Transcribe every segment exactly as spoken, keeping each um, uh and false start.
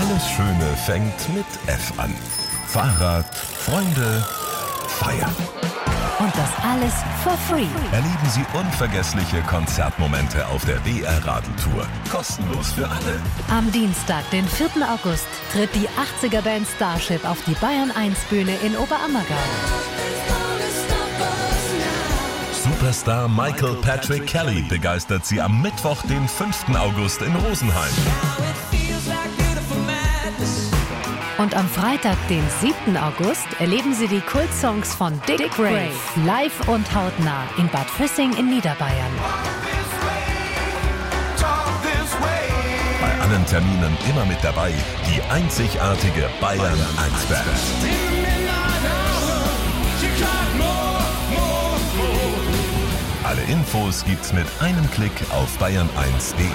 Alles Schöne fängt mit F an. Fahrrad, Freunde, Feiern. Und das alles for free. Erleben Sie unvergessliche Konzertmomente auf der B R-Radeltour. Kostenlos für alle. Am Dienstag, den vierten August, tritt die achtziger-Band Starship auf die Bayern eins Bühne in Oberammergau. Superstar Michael Patrick Kelly begeistert Sie am Mittwoch, den fünften August in Rosenheim. Und am Freitag, den siebten August, erleben Sie die Kultsongs von Dick Grave live und hautnah in Bad Füssing in Niederbayern. Bei allen Terminen immer mit dabei die einzigartige Bayern eins Band. Alle Infos gibt's mit einem Klick auf bayern eins punkt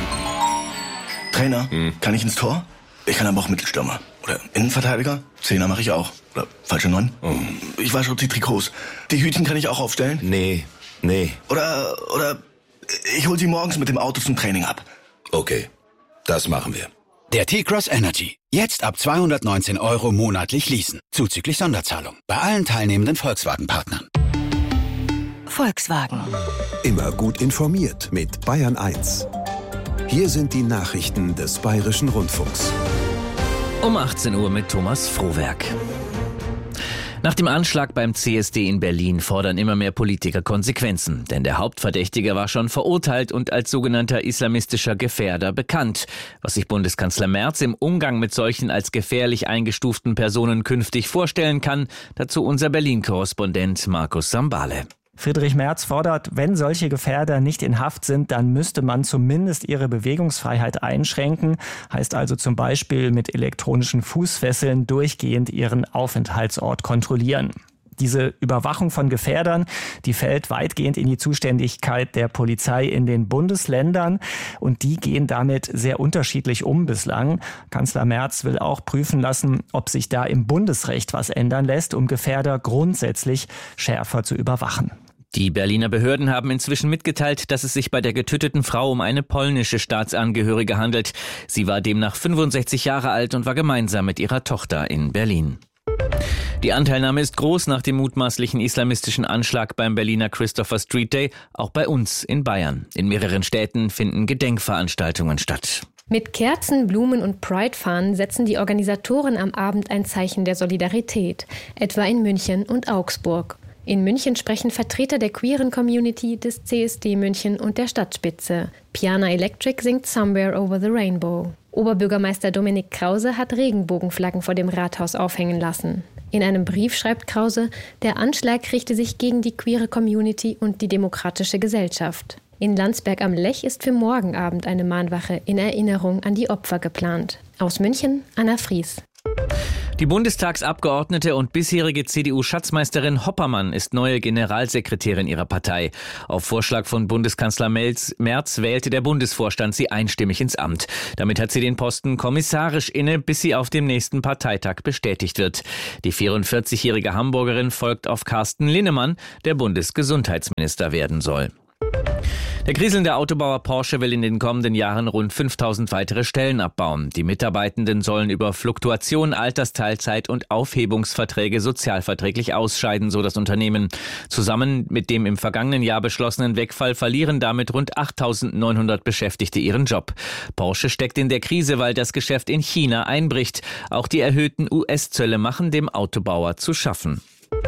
de. Trainer, hm. kann ich ins Tor? Ich kann aber auch Mittelstürmer. Oder Innenverteidiger? Zehner mache ich auch. Oder falsche Neun? Oh. Ich wasche die Trikots. Die Hütchen kann ich auch aufstellen? Nee, nee. Oder, oder ich hol sie morgens mit dem Auto zum Training ab. Okay, das machen wir. Der T-Cross Energy. Jetzt ab zweihundertneunzehn Euro monatlich leasen. Zuzüglich Sonderzahlung. Bei allen teilnehmenden Volkswagen-Partnern. Volkswagen. Immer gut informiert mit Bayern eins. Hier sind die Nachrichten des Bayerischen Rundfunks. Um achtzehn Uhr mit Thomas Frohwerk. Nach dem Anschlag beim C S D in Berlin fordern immer mehr Politiker Konsequenzen. Denn der Hauptverdächtige war schon verurteilt und als sogenannter islamistischer Gefährder bekannt. Was sich Bundeskanzler Merz im Umgang mit solchen als gefährlich eingestuften Personen künftig vorstellen kann, dazu unser Berlin-Korrespondent Markus Sambale. Friedrich Merz fordert, wenn solche Gefährder nicht in Haft sind, dann müsste man zumindest ihre Bewegungsfreiheit einschränken. Heißt also zum Beispiel mit elektronischen Fußfesseln durchgehend ihren Aufenthaltsort kontrollieren. Diese Überwachung von Gefährdern, die fällt weitgehend in die Zuständigkeit der Polizei in den Bundesländern. Und die gehen damit sehr unterschiedlich um bislang. Kanzler Merz will auch prüfen lassen, ob sich da im Bundesrecht was ändern lässt, um Gefährder grundsätzlich schärfer zu überwachen. Die Berliner Behörden haben inzwischen mitgeteilt, dass es sich bei der getöteten Frau um eine polnische Staatsangehörige handelt. Sie war demnach fünfundsechzig Jahre alt und war gemeinsam mit ihrer Tochter in Berlin. Die Anteilnahme ist groß nach dem mutmaßlichen islamistischen Anschlag beim Berliner Christopher Street Day, auch bei uns in Bayern. In mehreren Städten finden Gedenkveranstaltungen statt. Mit Kerzen, Blumen und Pride-Fahnen setzen die Organisatoren am Abend ein Zeichen der Solidarität, etwa in München und Augsburg. In München sprechen Vertreter der queeren Community des C S D München und der Stadtspitze. Piana Electric singt Somewhere Over the Rainbow. Oberbürgermeister Dominik Krause hat Regenbogenflaggen vor dem Rathaus aufhängen lassen. In einem Brief schreibt Krause, der Anschlag richte sich gegen die queere Community und die demokratische Gesellschaft. In Landsberg am Lech ist für morgen Abend eine Mahnwache in Erinnerung an die Opfer geplant. Aus München, Anna Fries. Die Bundestagsabgeordnete und bisherige C D U-Schatzmeisterin Hoppermann ist neue Generalsekretärin ihrer Partei. Auf Vorschlag von Bundeskanzler Merz wählte der Bundesvorstand sie einstimmig ins Amt. Damit hat sie den Posten kommissarisch inne, bis sie auf dem nächsten Parteitag bestätigt wird. Die vierundvierzigjährige Hamburgerin folgt auf Carsten Linnemann, der Bundesgesundheitsminister werden soll. Der kriselnde Autobauer Porsche will in den kommenden Jahren rund fünftausend weitere Stellen abbauen. Die Mitarbeitenden sollen über Fluktuation, Altersteilzeit und Aufhebungsverträge sozialverträglich ausscheiden, so das Unternehmen. Zusammen mit dem im vergangenen Jahr beschlossenen Wegfall verlieren damit rund achttausendneunhundert Beschäftigte ihren Job. Porsche steckt in der Krise, weil das Geschäft in China einbricht. Auch die erhöhten U S-Zölle machen dem Autobauer zu schaffen.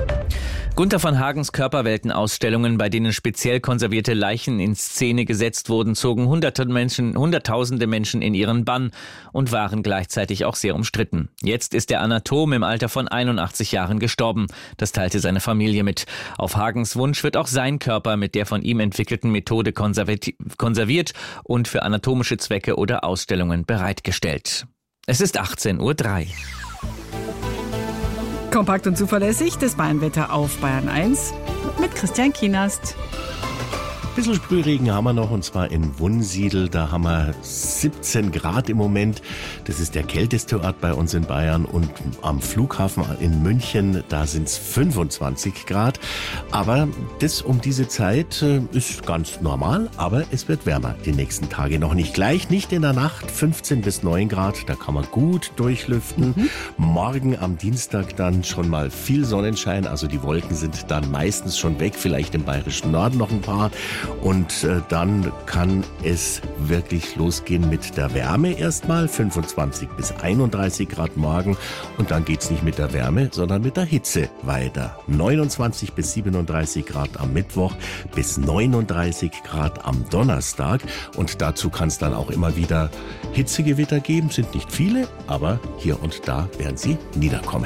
Gunther von Hagens Körperwelten-Ausstellungen, bei denen speziell konservierte Leichen in Szene gesetzt wurden, zogen hunderte Menschen, hunderttausende Menschen in ihren Bann und waren gleichzeitig auch sehr umstritten. Jetzt ist der Anatom im Alter von einundachtzig Jahren gestorben. Das teilte seine Familie mit. Auf Hagens Wunsch wird auch sein Körper mit der von ihm entwickelten Methode konserviert und für anatomische Zwecke oder Ausstellungen bereitgestellt. Es ist achtzehn Uhr drei. Kompakt und zuverlässig das Bayernwetter auf Bayern eins mit Christian Kienast. Ein bisschen Sprühregen haben wir noch, und zwar in Wunsiedel. Da haben wir siebzehn Grad im Moment. Das ist der kälteste Ort bei uns in Bayern. Und am Flughafen in München, da sind es fünfundzwanzig Grad. Aber das um diese Zeit äh, ist ganz normal. Aber es wird wärmer die nächsten Tage. Noch nicht gleich, nicht in der Nacht. fünfzehn bis neun Grad, da kann man gut durchlüften. Mhm. Morgen am Dienstag dann schon mal viel Sonnenschein. Also die Wolken sind dann meistens schon weg. Vielleicht im bayerischen Norden noch ein paar. Und äh, dann kann es wirklich losgehen mit der Wärme erstmal. fünfundzwanzig bis einunddreißig Grad morgen. Und dann geht's nicht mit der Wärme, sondern mit der Hitze weiter. neunundzwanzig bis siebenunddreißig Grad am Mittwoch, bis neununddreißig Grad am Donnerstag. Und dazu kann es dann auch immer wieder Hitzegewitter geben. Sind nicht viele, aber hier und da werden sie niederkommen.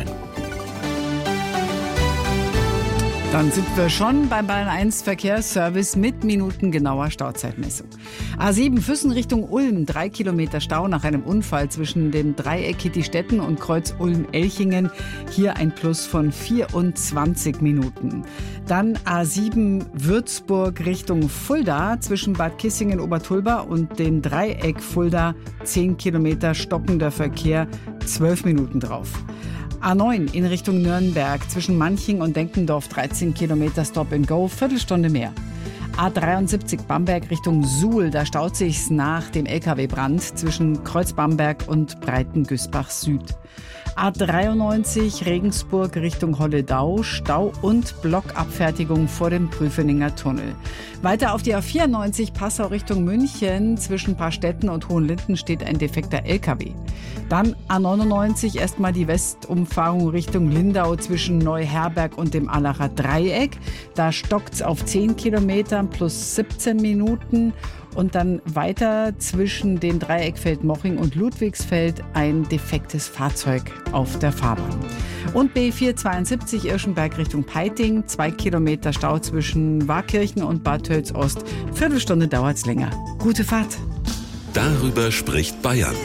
Dann sind wir schon beim Bayern eins Verkehrsservice mit minutengenauer Stauzeitmessung. A sieben Füssen Richtung Ulm, drei Kilometer Stau nach einem Unfall zwischen dem Dreieck Kittistetten und Kreuz Ulm-Elchingen. Hier ein Plus von vierundzwanzig Minuten. Dann A sieben Würzburg Richtung Fulda zwischen Bad Kissingen-Obertulba und dem Dreieck Fulda, zehn Kilometer stockender Verkehr, zwölf Minuten drauf. A neun in Richtung Nürnberg zwischen Manching und Denkendorf, dreizehn Kilometer Stop and Go, Viertelstunde mehr. A dreiundsiebzig Bamberg Richtung Suhl, da staut sich's nach dem L K W-Brand zwischen Kreuz Bamberg und Breitengüßbach Süd. A dreiundneunzig Regensburg Richtung Holledau, Stau und Blockabfertigung vor dem Prüfeninger Tunnel. Weiter auf die A vierundneunzig Passau Richtung München, zwischen Paarstetten und Hohenlinden steht ein defekter L K W. Dann A neunundneunzig erstmal die Westumfahrung Richtung Lindau zwischen Neuherberg und dem Allacher Dreieck. Da stockt's auf zehn Kilometern plus siebzehn Minuten. Und dann weiter zwischen dem Dreieckfeld Moching und Ludwigsfeld ein defektes Fahrzeug auf der Fahrbahn. Und B vierhundertzweiundsiebzig Irschenberg Richtung Peiting, zwei Kilometer Stau zwischen Warkirchen und Bad Tölz-Ost. Viertelstunde dauert's länger. Gute Fahrt. Darüber spricht Bayern.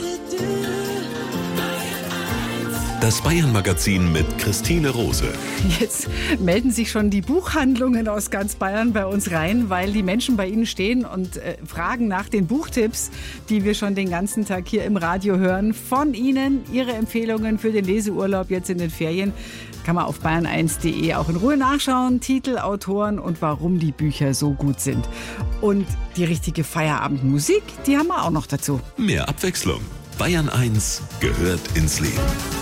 Das Bayern-Magazin mit Christine Rose. Jetzt melden sich schon die Buchhandlungen aus ganz Bayern bei uns rein, weil die Menschen bei ihnen stehen und äh, fragen nach den Buchtipps, die wir schon den ganzen Tag hier im Radio hören. Von Ihnen, Ihre Empfehlungen für den Leseurlaub jetzt in den Ferien, kann man auf bayern eins punkt de auch in Ruhe nachschauen. Titel, Autoren und warum die Bücher so gut sind. Und die richtige Feierabendmusik, die haben wir auch noch dazu. Mehr Abwechslung. Bayern eins gehört ins Leben.